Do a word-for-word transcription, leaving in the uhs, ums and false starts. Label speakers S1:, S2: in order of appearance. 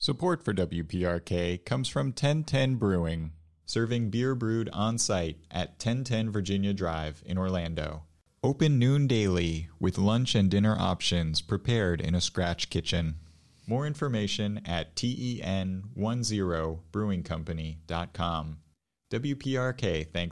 S1: Support for W P R K comes from ten ten Brewing, serving beer brewed on-site at ten ten Virginia Drive in Orlando. Open noon daily with lunch and dinner options prepared in a scratch kitchen. More information at ten ten brewing company dot com. W P R K thanks